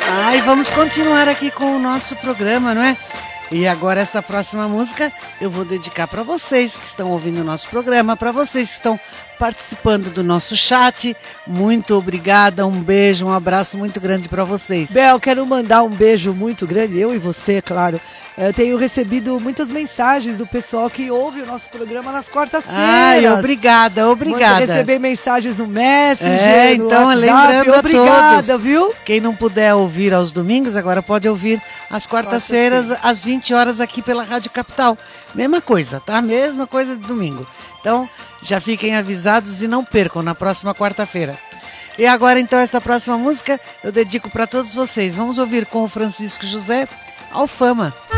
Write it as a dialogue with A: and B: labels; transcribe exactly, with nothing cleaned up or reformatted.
A: Ai, vamos continuar aqui com o nosso programa, não é? E agora esta próxima música eu vou dedicar para vocês que estão ouvindo o nosso programa, para vocês que estão participando do nosso chat. Muito obrigada, um beijo, um abraço muito grande para vocês.
B: Bel, quero mandar um beijo muito grande, eu e você, claro. Eu tenho recebido muitas mensagens do pessoal que ouve o nosso programa nas quartas-feiras.
A: Ai, obrigada, obrigada.
B: Manda receber mensagens no Messenger,
A: é,
B: no
A: então,
B: WhatsApp.
A: lembrando
B: Obrigada,
A: a todos,
B: viu?
A: Quem não puder ouvir aos domingos, agora pode ouvir às quartas-feiras, às vinte horas aqui pela Rádio Capital. Mesma coisa, tá? Mesma coisa de domingo. Então, já fiquem avisados e não percam na próxima quarta-feira. E agora, então, essa próxima música eu dedico para todos vocês. Vamos ouvir com o Francisco José, Alfama.